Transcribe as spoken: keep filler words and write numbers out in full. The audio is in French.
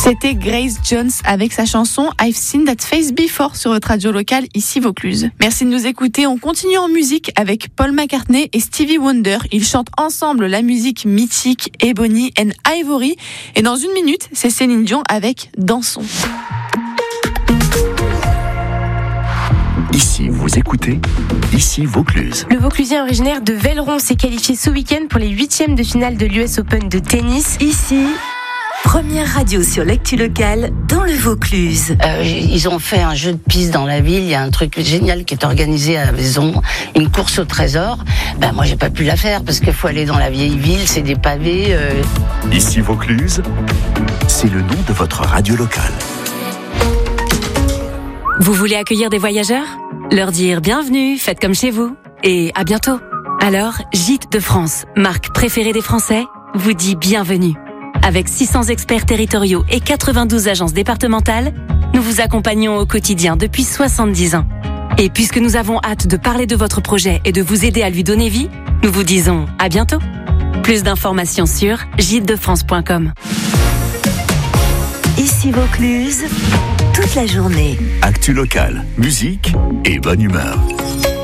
C'était Grace Jones avec sa chanson I've Seen That Face Before sur votre radio locale, ici Vaucluse. Merci de nous écouter. On continue en musique avec Paul McCartney et Stevie Wonder. Ils chantent ensemble la musique mythique Ebony and Ivory. Et dans une minute, c'est Céline Dion avec Dansons. Ici, vous écoutez, ici Vaucluse. Le Vauclusien originaire de Velleron s'est qualifié ce week-end pour les huitièmes de finale de l'U S Open de tennis. Ici, première radio sur l'actu locale dans le Vaucluse. Euh, ils ont fait un jeu de piste dans la ville. Il y a un truc génial qui est organisé à la maison, une course au trésor. Ben moi, j'ai pas pu la faire parce qu'il faut aller dans la vieille ville, c'est des pavés. Euh... Ici Vaucluse, c'est le nom de votre radio locale. Vous voulez accueillir des voyageurs ? Leur dire bienvenue, faites comme chez vous et à bientôt. Alors, Gîtes de France, marque préférée des Français, vous dit bienvenue. Avec six cents experts territoriaux et quatre-vingt-douze agences départementales, nous vous accompagnons au quotidien depuis soixante-dix ans. Et puisque nous avons hâte de parler de votre projet et de vous aider à lui donner vie, nous vous disons à bientôt. Plus d'informations sur gîtes de france point com. Ici Vaucluse, toute la journée. Actu locale, musique et bonne humeur.